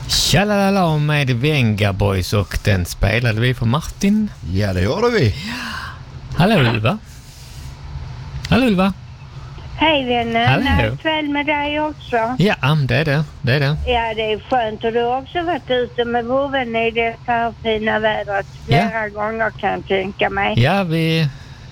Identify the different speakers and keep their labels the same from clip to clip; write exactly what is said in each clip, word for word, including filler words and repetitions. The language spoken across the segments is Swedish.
Speaker 1: Tjalalala med Venga Boys, och den spelade vi för Martin.
Speaker 2: Ja, det gjorde vi.
Speaker 1: Hallå Ulva. Hallå Ulva.
Speaker 3: Hej vännen,
Speaker 1: Hallå.
Speaker 3: kväll med dig också.
Speaker 1: Ja, det är det, det är det.
Speaker 3: Ja, det är skönt, och du har också varit ute med vovven i det här fina vädret flera
Speaker 1: Ja.
Speaker 3: gånger, kan jag tänka mig.
Speaker 1: Ja, vi...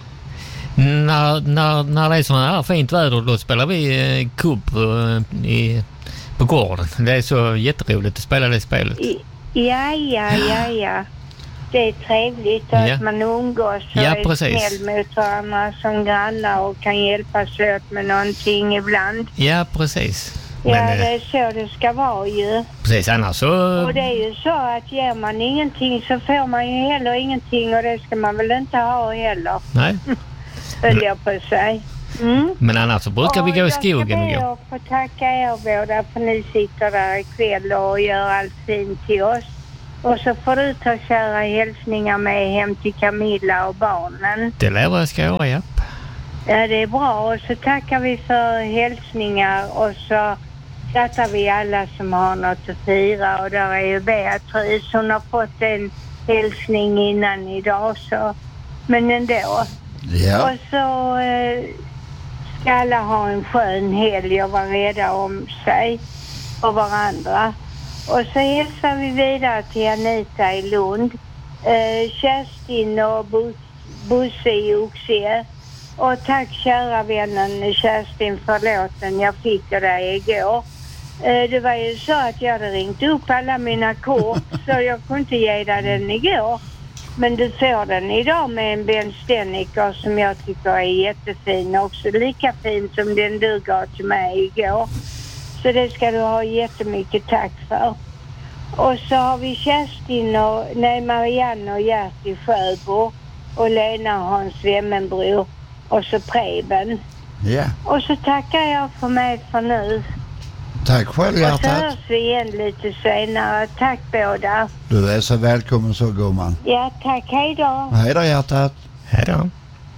Speaker 1: När, när, när det är sån här fint väder, då spelar vi eh, kubb på, i, på gården. Det är så jätteroligt att spela det spelet.
Speaker 3: I, ja, ja, ja, ja. Det är trevligt
Speaker 1: Ja.
Speaker 3: att man umgås och
Speaker 1: Ja,
Speaker 3: är
Speaker 1: precis.
Speaker 3: snäll mot varandra som grannar och kan hjälpas åt med någonting ibland.
Speaker 1: Ja, precis. Men,
Speaker 3: Ja,
Speaker 1: eh,
Speaker 3: det är så det ska vara ju.
Speaker 1: precis, annars så...
Speaker 3: Och det är ju så att ger man ingenting så får man ju heller ingenting, och det ska man väl inte ha heller,
Speaker 1: Nej,
Speaker 3: höll jag på att säga. Mm.
Speaker 1: men annars så brukar vi gå i skogen och
Speaker 3: Jag
Speaker 1: gå.
Speaker 3: ska be att få tacka er båda, för ni sitter där ikväll och gör allt fint till oss. Och så får du ta kära hälsningar med hem till Camilla och barnen.
Speaker 1: Det lär jag ska göra, ja.
Speaker 3: Ja, det är bra. Och så tackar vi för hälsningar, och så skattar vi alla som har något att fira. Och där är ju Beatrice, hon har fått en hälsning innan idag, så... Men ändå.
Speaker 2: Ja.
Speaker 3: Och så eh, ska alla ha en skön helg och vara rädda om sig och varandra. Och så hälsar vi vidare till Anita i Lund, eh, Kerstin och Bus- Bosse i Oxie. Och tack kära vännen Kerstin för låten jag fick av dig igår. Eh, det var ju så att jag hade ringt upp alla mina kort, så jag kunde inte ge dig den igår. Men du får den idag med en Ben Stenniker som jag tycker är jättefin också. Lika fin som den du gav till mig igår. Så det ska du ha jättemycket tack för. Och så har vi Kerstin och, nej, Marianne och Gert i Sjöbo. Och Lena och Hans Wemmenbro. Och så Preben.
Speaker 2: Ja.
Speaker 3: Och så tackar jag för mig för nu.
Speaker 2: Tack själv,
Speaker 3: Och så
Speaker 2: hjärtat.
Speaker 3: hörs vi igen lite senare. Tack båda.
Speaker 2: Du är så välkommen så, gumman.
Speaker 3: Ja, tack. Hej då.
Speaker 2: Hej då, hjärtat.
Speaker 1: Hej då.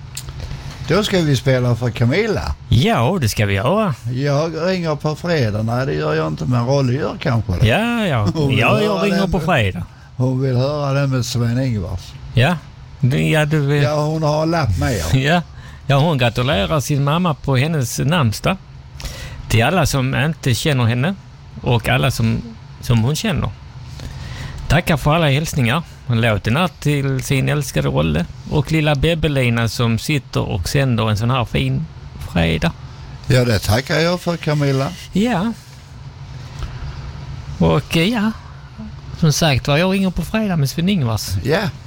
Speaker 2: Då ska vi spela för Camilla.
Speaker 1: Ja, det ska vi göra.
Speaker 2: Jag ringer på fredag. Nej, det gör jag inte, men Rolly gör kanske det.
Speaker 1: Ja, ja.
Speaker 2: Hon vill
Speaker 1: Ja,
Speaker 2: höra
Speaker 1: jag ringer
Speaker 2: den.
Speaker 1: på fredag.
Speaker 2: Hon vill höra det med Sven-Ingvars.
Speaker 1: Ja. Du- Ja, du...
Speaker 2: Ja, hon har lapp med er.
Speaker 1: Ja. Ja, hon gratulerar sin mamma på hennes namnsdag. Till alla som inte känner henne och alla som, som hon känner. Tackar för alla hälsningar. Hon låter är till sin älskade Rolle och lilla Bebelina som sitter och sänder en sån här fin fredag.
Speaker 2: Ja, det tackar jag för, Camilla.
Speaker 1: Ja. Och eh, ja, som sagt var, jag ringer på fredag med Sven-Ingvars.
Speaker 2: Ja,